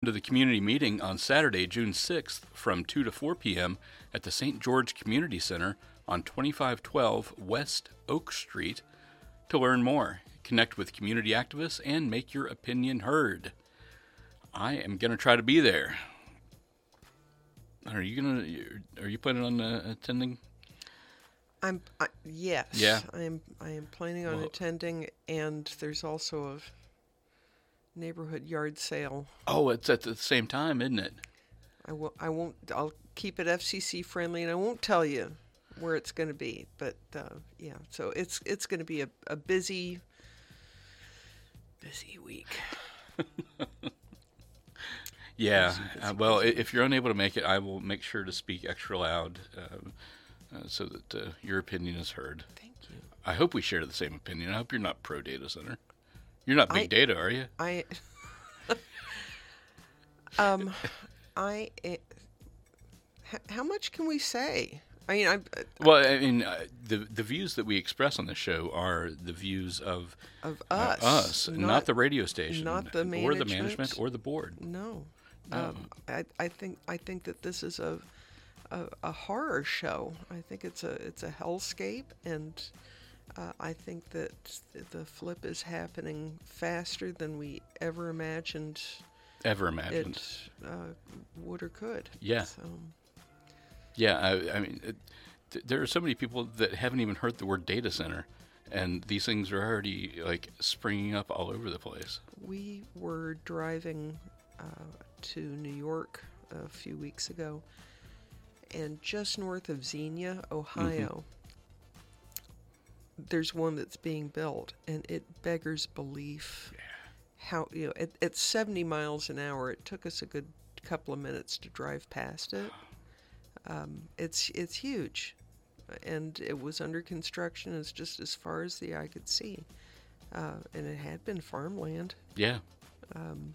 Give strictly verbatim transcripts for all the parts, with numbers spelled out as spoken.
to the community meeting on Saturday, June sixth from two to four p.m. at the Saint George Community Center on twenty-five twelve West Oak Street. To learn more, connect with community activists, and make your opinion heard. I am going to try to be there. Are you going to, are you planning on uh, attending? I'm, I, yes. Yeah. I am, I am planning on well, attending, and there's also a neighborhood yard sale. Oh, it's at the same time, isn't it? I will, I won't, I'll keep it F C C friendly, and I won't tell you where it's going to be, but uh, yeah, so it's it's going to be a, a busy, busy week. yeah, busy, busy, uh, well, busy. if you're unable to make it, I will make sure to speak extra loud uh, uh, so that uh, your opinion is heard. Thank you. I hope we share the same opinion. I hope you're not pro data center. You're not big I, data, are you? I, um, I, uh, how much can we say? I mean, I. Well, I mean, uh, the the views that we express on the show are the views of of us, uh, us, not, not the radio station, not the management, or the management, or the board. No, no. Um, I I think I think that this is a, a a horror show. I think it's a it's a hellscape, and uh, I think that the flip is happening faster than we ever imagined. Ever imagined it uh, would or could. Yeah. So. Yeah, I, I mean, it, th- there are so many people that haven't even heard the word data center, and these things are already, like, springing up all over the place. We were driving uh, to New York a few weeks ago, and just north of Xenia, Ohio, mm-hmm. there's one that's being built, and it beggars belief. Yeah. How, you know, at, at seventy miles an hour, it took us a good couple of minutes to drive past it. Um, it's it's huge, and it was under construction. It's just as far as the eye could see, uh, and it had been farmland. Yeah. Um,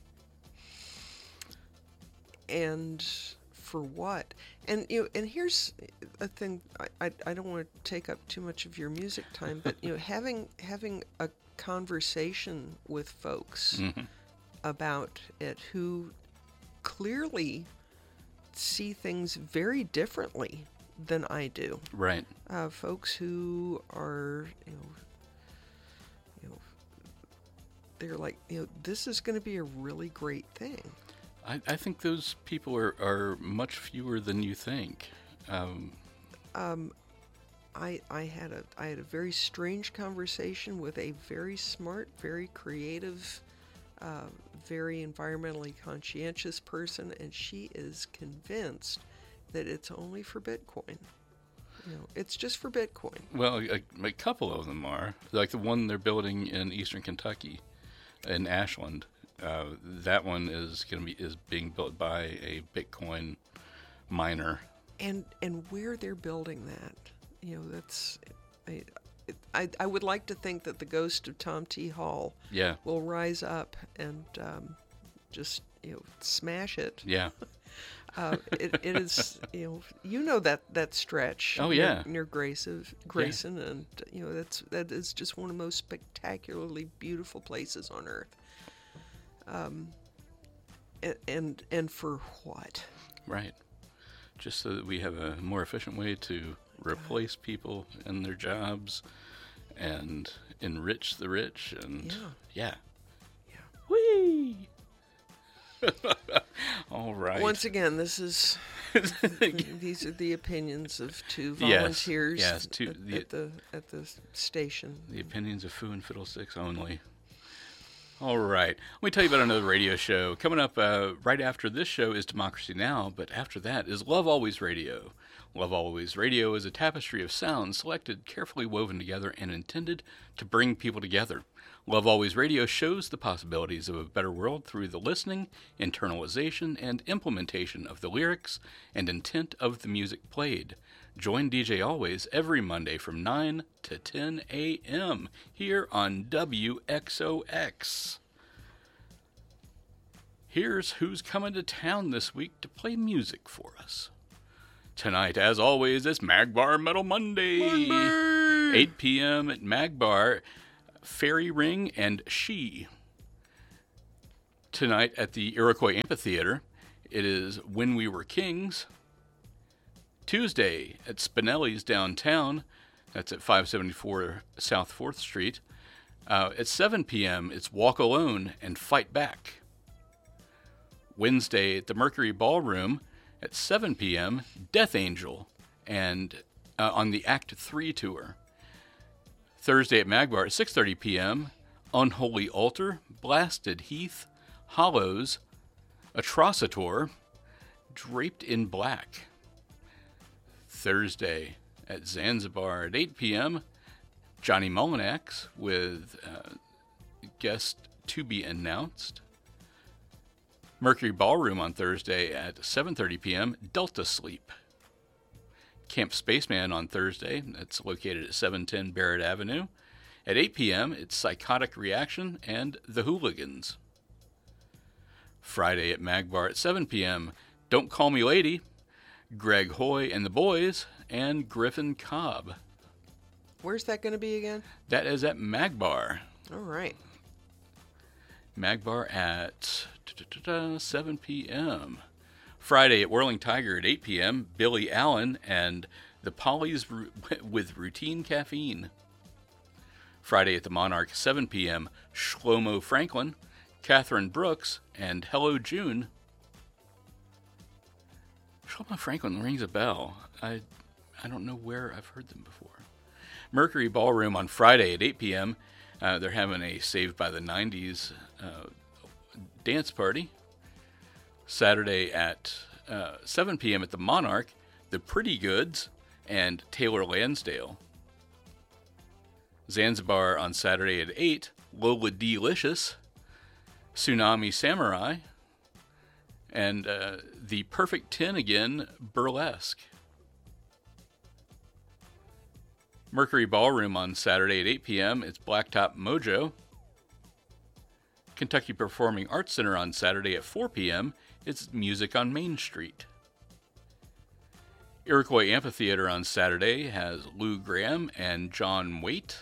and for what? And you know, and here's a thing. I, I, I don't want to take up too much of your music time, but you know, having having a conversation with folks mm-hmm. about it who clearly see things very differently than I do. Right. Uh, folks who are, you know, you know, they're like, you know, this is going to be a really great thing. I, I think those people are, are much fewer than you think. Um, um, I I had a I had a very strange conversation with a very smart, very creative, Uh, very environmentally conscientious person, and she is convinced that it's only for Bitcoin. You know, it's just for Bitcoin. Well, a, a couple of them are. Like the one they're building in eastern Kentucky, in Ashland. Uh, that one is going to be is being built by a Bitcoin miner. And and where they're building that, you know, that's. I, I, I would like to think that the ghost of Tom T. Hall yeah. will rise up and um, just, you know, smash it. Yeah. uh, it, it is, you know, you know that, that stretch. Oh, yeah. Near, near Grayson, Grayson yeah. and, you know, that's that is just one of the most spectacularly beautiful places on Earth. Um, and, and, and for what? Right. Just so that we have a more efficient way to replace people in their jobs and enrich the rich and yeah yeah, yeah. Whee! All right. Once again, this is these are the opinions of two volunteers yes, yes, two, at, the, at the at the station. The opinions of Foo and Fiddlesticks only. All right. Let me tell you about another radio show. Coming up uh, right after this show is Democracy Now!, but after that is Love Always Radio. Love Always Radio is a tapestry of sounds selected, carefully woven together, and intended to bring people together. Love Always Radio shows the possibilities of a better world through the listening, internalization, and implementation of the lyrics and intent of the music played. Join D J Always every Monday from nine to ten a.m. here on W X O X. Here's who's coming to town this week to play music for us. Tonight, as always, it's Magbar Metal Monday. Monday! eight p.m. at Magbar, Fairy Ring, and She. Tonight at the Iroquois Amphitheater, it is When We Were Kings. Tuesday at Spinelli's downtown, that's at five seventy-four South fourth Street. Uh, at seven p.m., it's Walk Alone and Fight Back. Wednesday at the Mercury Ballroom at seven p.m., Death Angel, and uh, on the Act three tour. Thursday at Magbar at six thirty p.m., Unholy Altar, Blasted Heath, Hollows, Atrocitor, Draped in Black. Thursday at Zanzibar at eight p.m., Johnny Mullinax with uh, guest to be announced. Mercury Ballroom on Thursday at seven thirty p.m., Delta Sleep. Camp Spaceman on Thursday, that's located at seven ten Barrett Avenue. At eight p.m., it's Psychotic Reaction and The Hooligans. Friday at Magbar at seven p.m., Don't Call Me Lady, Greg Hoy and the Boys, and Griffin Cobb. Where's that going to be again? That is at Magbar. All right. Magbar at seven p.m. Friday at Whirling Tiger at eight p.m., Billy Allen and the Pollies with Routine Caffeine. Friday at the Monarch, seven p.m., Shlomo Franklin, Catherine Brooks, and Hello June. Shlomo Franklin rings a bell. I I don't know where I've heard them before. Mercury Ballroom on Friday at eight p.m., uh, they're having a Saved by the nineties uh, dance party. Saturday at uh, seven p.m. at the Monarch, The Pretty Goods, and Taylor Lansdale. Zanzibar on Saturday at eight, Lola Delicious, Tsunami Samurai, and uh, The Perfect Ten again, Burlesque. Mercury Ballroom on Saturday at eight p.m., it's Blacktop Mojo. Kentucky Performing Arts Center on Saturday at four p.m., it's Music on Main Street. Iroquois Amphitheater on Saturday has Lou Graham and John Waite.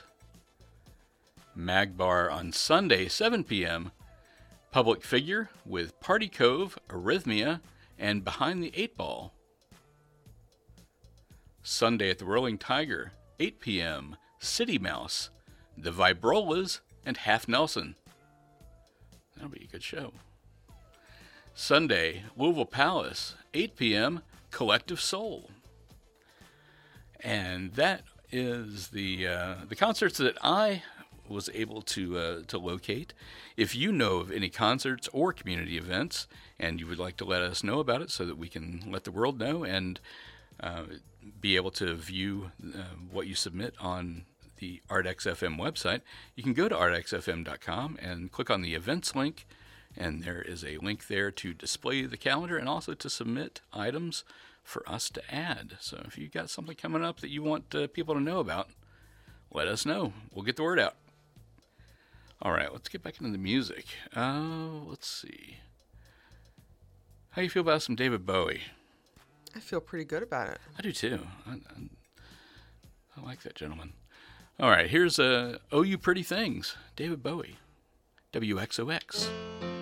Magbar on Sunday, seven p.m., Public Figure with Party Cove, Arrhythmia, and Behind the Eight Ball. Sunday at the Whirling Tiger, eight p.m., City Mouse, The Vibrolas, and Half Nelson. That'll be a good show. Sunday, Louisville Palace, eight p.m., Collective Soul. And that is the uh, the concerts that I was able to uh, to locate. If you know of any concerts or community events and you would like to let us know about it so that we can let the world know and uh, be able to view uh, what you submit on the ArtXFM website, you can go to art x f m dot com and click on the events link, and there is a link there to display the calendar and also to submit items for us to add. So if you've got something coming up that you want uh, people to know about, let us know. We'll get the word out. All right, let's get back into the music. Uh, let's see. How do you feel about some David Bowie? I feel pretty good about it. I do too. I, I, I like that gentleman. All right, here's uh, Oh You Pretty Things, David Bowie, W X O X.